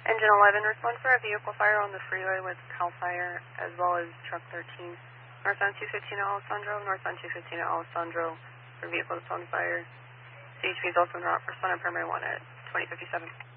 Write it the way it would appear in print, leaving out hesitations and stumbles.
Engine 11, respond for a vehicle fire on the freeway with CAL FIRE, as well as truck 13. Northbound 215 at Alessandro, northbound 215 at Alessandro for vehicle that's on fire. CHP is also not responding primary 1 at 2057.